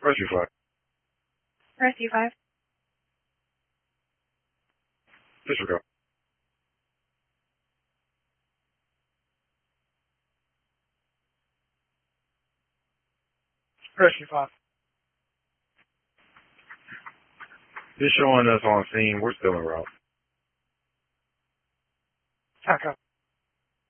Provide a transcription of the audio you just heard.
Rescue 5. Rescue 5. Disregard. Rescue 5. Just showing us on scene. We're still en route. Okay.